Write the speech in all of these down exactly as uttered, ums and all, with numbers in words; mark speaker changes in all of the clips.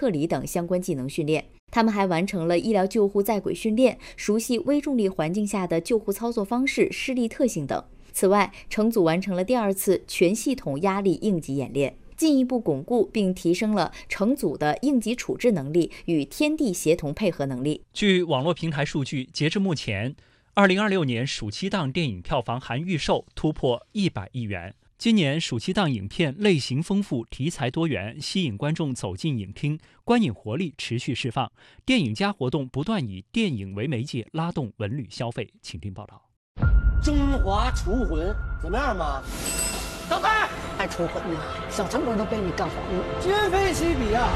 Speaker 1: 撤离等相关技能训练。他们还完成了医疗救护在轨训练，熟悉微重力环境下的救护操作方式、施力特性等。此外，成组完成了第二次全系统压力应急演练，进一步巩固并提升了成组的应急处置能力与天地协同配合能力。
Speaker 2: 据网络平台数据，截至目前，二零二六年暑期档电影票房含预售突破一百亿元。今年暑期档影片类型丰富，题材多元，吸引观众走进影厅，观影活力持续释放。电影家活动不断以电影为媒介拉动文旅消费。请听报道。
Speaker 3: 中华厨魂怎么样嘛？
Speaker 4: 老大，还厨魂呢？小城管都被你干黄了，
Speaker 3: 今非昔比啊！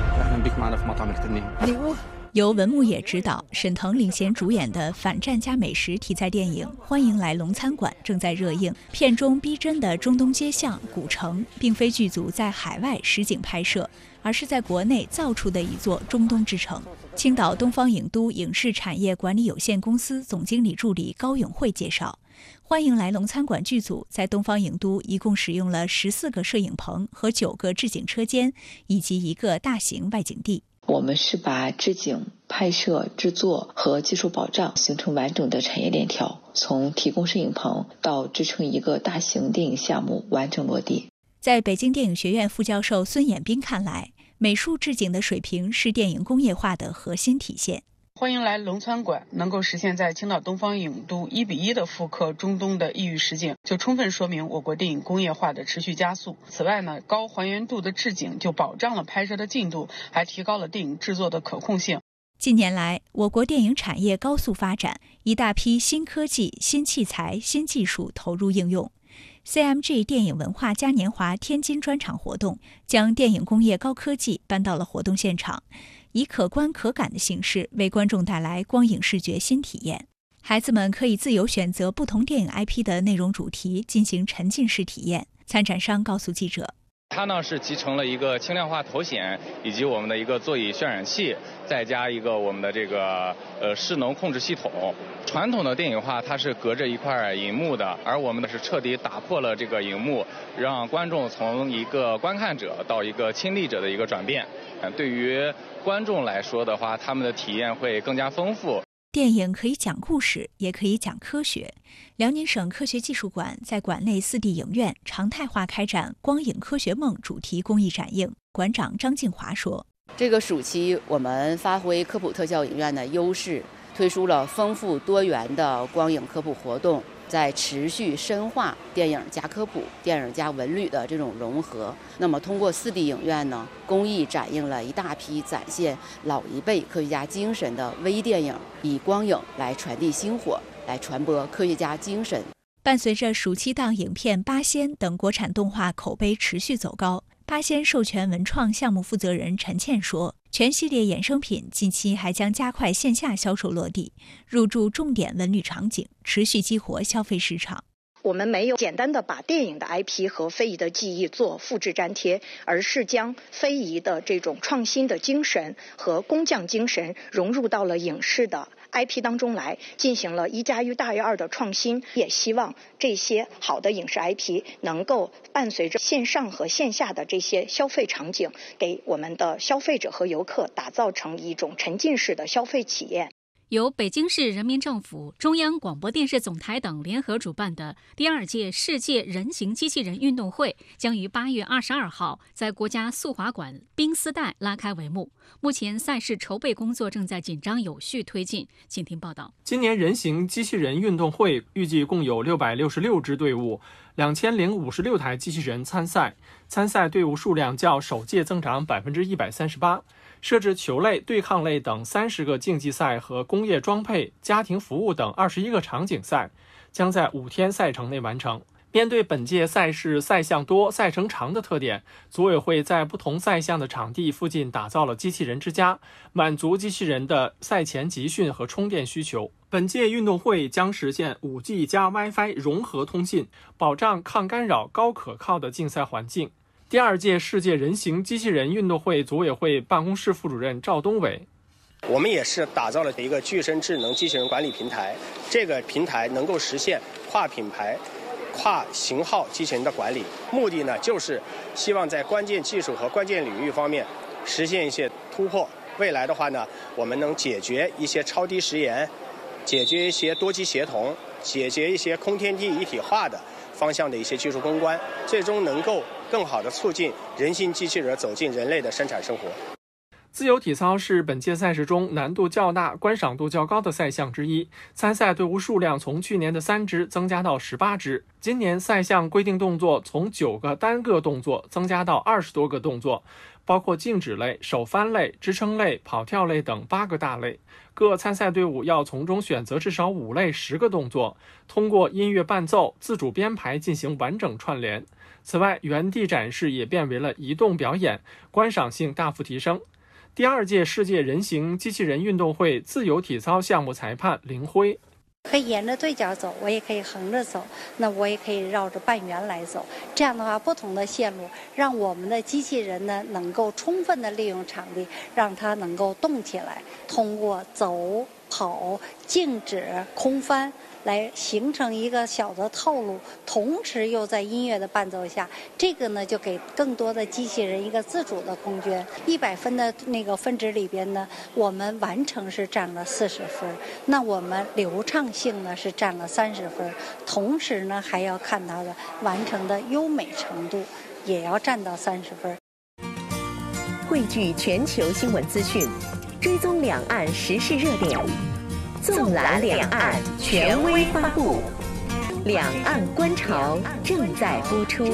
Speaker 4: 礼物。
Speaker 5: 由文牧野执导、沈腾领衔主演的反战加美食题材电影《欢迎来龙餐馆》正在热映。片中逼真的中东街巷、古城，并非剧组在海外实景拍摄，而是在国内造出的一座中东之城。青岛东方影都影视产业管理有限公司总经理助理高永慧介绍，《欢迎来龙餐馆》剧组在东方影都一共使用了十四个摄影棚和九个置景车间，以及一个大型外景地。
Speaker 6: 我们是把置景、拍摄、制作和技术保障形成完整的产业链条，从提供摄影棚到支撑一个大型电影项目完整落地。
Speaker 5: 在北京电影学院副教授孙衍斌看来，美术置景的水平是电影工业化的核心体现。
Speaker 7: 欢迎来龙餐馆能够实现在青岛东方影都一比一的复刻中东的异域实景，就充分说明我国电影工业化的持续加速。此外呢，高还原度的置景就保障了拍摄的进度，还提高了电影制作的可控性。
Speaker 5: 近年来，我国电影产业高速发展，一大批新科技、新器材、新技术投入应用。C M G 电影文化嘉年华天津专场活动将电影工业高科技搬到了活动现场，以可观可感的形式为观众带来光影视觉新体验。孩子们可以自由选择不同电影 I P 的内容主题进行沉浸式体验。参展商告诉记者，
Speaker 8: 它呢是集成了一个轻量化头显，以及我们的一个座椅渲染器，再加一个我们的这个呃势能控制系统。传统的电影化它是隔着一块银幕的，而我们的是彻底打破了这个银幕，让观众从一个观看者到一个亲历者的一个转变。对于观众来说的话，他们的体验会更加丰富。
Speaker 5: 电影可以讲故事，也可以讲科学。辽宁省科学技术馆在馆内四 D 影院常态化开展“光影科学梦”主题公益展映。馆长张静华说：“
Speaker 9: 这个暑期我们发挥科普特教影院的优势，推出了丰富多元的光影科普活动，在持续深化电影加科普、电影加文旅的这种融合。那么通过四 D 影院呢，公益展映了一大批展现老一辈科学家精神的微电影，以光影来传递星火，来传播科学家精神。”
Speaker 5: 伴随着暑期档影片《八仙》等国产动画口碑持续走高，八仙授权文创项目负责人陈倩说，全系列衍生品近期还将加快线下销售落地，入驻重点文旅场景，持续激活消费市场。
Speaker 10: 我们没有简单的把电影的 I P 和非遗的技艺做复制粘贴，而是将非遗的这种创新的精神和工匠精神融入到了影视的 I P 当中来，进行了一加一大于二的创新。也希望这些好的影视 I P 能够伴随着线上和线下的这些消费场景，给我们的消费者和游客打造成一种沉浸式的消费体验。
Speaker 11: 由北京市人民政府、中央广播电视总台等联合主办的第二届世界人形机器人运动会将于八月二十二号在国家速滑馆冰丝带拉开帷幕。目前赛事筹备工作正在紧张有序推进。请听报道。
Speaker 12: 今年人形机器人运动会预计共有六百六十六支队伍，两千零五十六台机器人参赛，参赛队伍数量较首届增长百分之一百三十八。设置球类、对抗类等三十个竞技赛和工业装配、家庭服务等二十一个场景赛，将在五天赛程内完成。面对本届赛事赛项多、赛程长的特点，组委会在不同赛项的场地附近打造了机器人之家，满足机器人的赛前集训和充电需求。本届运动会将实现 五 G 加 WiFi 融合通信，保障抗干扰、高可靠的竞赛环境。第二届世界人形机器人运动会组委会办公室副主任赵东伟，
Speaker 13: 我们也是打造了一个具身智能机器人管理平台，这个平台能够实现跨品牌、跨型号机器人的管理，目的呢就是希望在关键技术和关键领域方面实现一些突破。未来的话呢，我们能解决一些超低时延，解决一些多机协同，解决一些空天地一体化的方向的一些技术攻关，最终能够更好地促进人形机器人走进人类的生产生活。
Speaker 12: 自由体操是本届赛事中难度较大、观赏度较高的赛项之一，参赛队伍数量从去年的三支增加到十八支。今年赛项规定动作从九个单个动作增加到二十多个动作，包括静止类、手翻类、支撑类、跑跳类等八个大类。各参赛队伍要从中选择至少五类十个动作，通过音乐伴奏、自主编排进行完整串联。此外，原地展示也变为了移动表演，观赏性大幅提升。第二届世界人形机器人运动会自由体操项目裁判林辉，
Speaker 14: 可以沿着对角走，我也可以横着走，那我也可以绕着半圆来走。这样的话，不同的线路让我们的机器人呢能够充分的利用场地，让它能够动起来，通过走、跑、静止、空翻来形成一个小的套路，同时又在音乐的伴奏下，这个呢就给更多的机器人一个自主的空间。一百分的那个分值里边呢，我们完成是占了四十分，那我们流畅性呢是占了三十分，同时呢还要看它的完成的优美程度，也要占到三十分。
Speaker 15: 汇聚全球新闻资讯，追踪两岸时事热点。纵览两岸，权威发布。两岸观潮正在播出。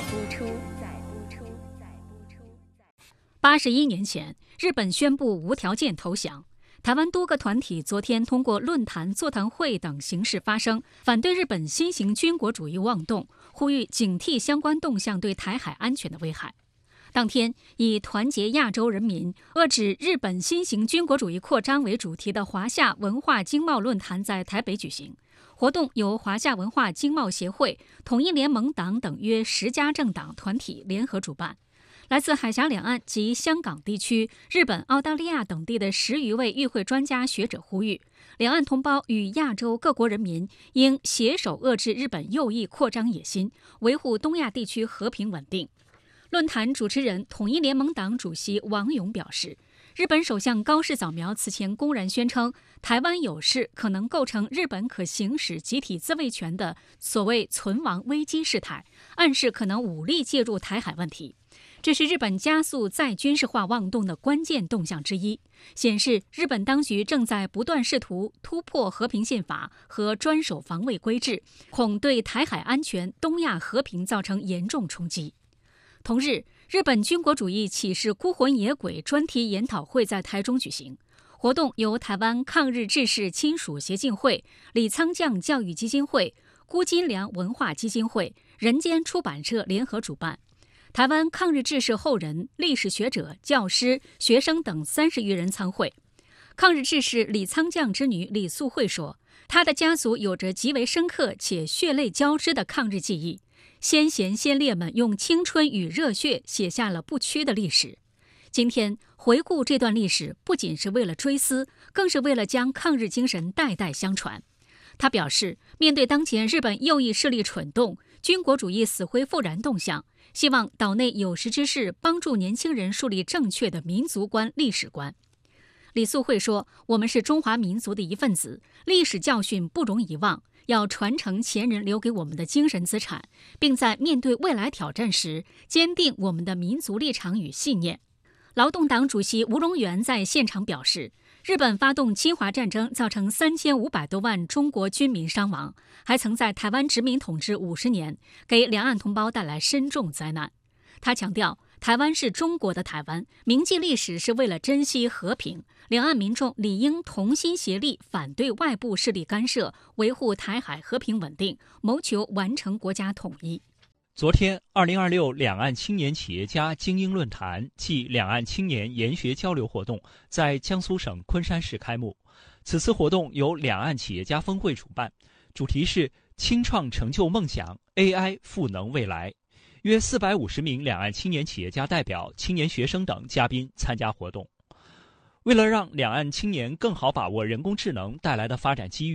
Speaker 11: 八十一年前，日本宣布无条件投降。台湾多个团体昨天通过论坛、座谈会等形式发声，反对日本新型军国主义妄动，呼吁警惕相关动向对台海安全的危害。当天，以团结亚洲人民、遏制日本新型军国主义扩张为主题的华夏文化经贸论坛在台北举行。活动由华夏文化经贸协会、统一联盟党等约十家政党团体联合主办。来自海峡两岸及香港地区、日本、澳大利亚等地的十余位与会专家学者呼吁，两岸同胞与亚洲各国人民应携手遏制日本右翼扩张野心，维护东亚地区和平稳定。论坛主持人、统一联盟党主席王勇表示，日本首相高市早苗此前公然宣称，台湾有事可能构成日本可行使集体自卫权的所谓存亡危机事态，暗示可能武力介入台海问题。这是日本加速再军事化妄动的关键动向之一，显示日本当局正在不断试图突破和平宪法和专守防卫规制，恐对台海安全、东亚和平造成严重冲击。同日，日本军国主义启示孤魂野鬼专题研讨会在台中举行。活动由台湾抗日志士亲属协进会、李沧将教育基金会、辜金良文化基金会、人间出版社联合主办。台湾抗日志士后人、历史学者、教师、学生等三十余人参会。抗日志士李沧将之女李素慧说，她的家族有着极为深刻且血泪交织的抗日记忆。先贤先烈们用青春与热血写下了不屈的历史。今天回顾这段历史，不仅是为了追思，更是为了将抗日精神代代相传。他表示，面对当前日本右翼势力蠢动、军国主义死灰复燃动向，希望岛内有识之士帮助年轻人树立正确的民族观、历史观。李素慧说，我们是中华民族的一份子，历史教训不容遗忘，要传承前人留给我们的精神资产，并在面对未来挑战时，坚定我们的民族立场与信念。劳动党主席吴荣元在现场表示，日本发动侵华战争，造成三千五百多万中国军民伤亡，还曾在台湾殖民统治五十年，给两岸同胞带来深重灾难。他强调，台湾是中国的台湾，铭记历史是为了珍惜和平，两岸民众理应同心协力，反对外部势力干涉，维护台海和平稳定，谋求完成国家统一。
Speaker 2: 昨天，二零二六两岸青年企业家精英论坛暨两岸青年研学交流活动在江苏省昆山市开幕。此次活动由两岸企业家峰会主办，主题是青创成就梦想 ，A I 赋能未来。约四百五十名两岸青年企业家代表、青年学生等嘉宾参加活动。为了让两岸青年更好把握人工智能带来的发展机遇，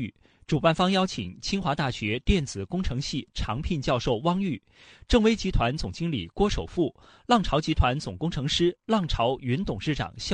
Speaker 2: 主办方邀请清华大学电子工程系常聘教授汪玉、正威集团总经理郭守富、浪潮集团总工程师、浪潮云董事长肖